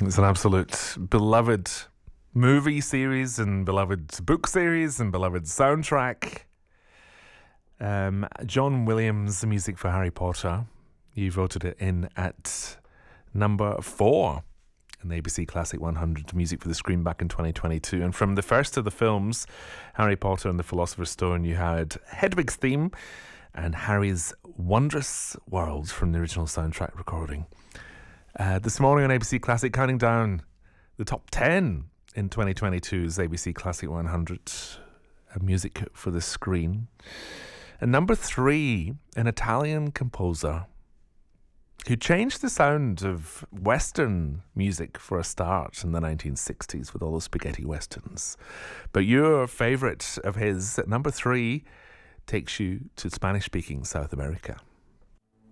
It's an absolute beloved movie series and beloved book series and beloved soundtrack. John Williams' music for Harry Potter. You voted it in at number 4 in the ABC Classic 100 Music for the Screen back in 2022. And from the first of the films, Harry Potter and the Philosopher's Stone, you had Hedwig's theme and Harry's Wondrous World from the original soundtrack recording. This morning on ABC Classic, counting down the top 10 in 2022's ABC Classic 100 Music for the Screen. And number 3, an Italian composer who changed the sound of Western music for a start in the 1960s with all those spaghetti westerns. But your favourite of his, at number 3, takes you to Spanish-speaking South America.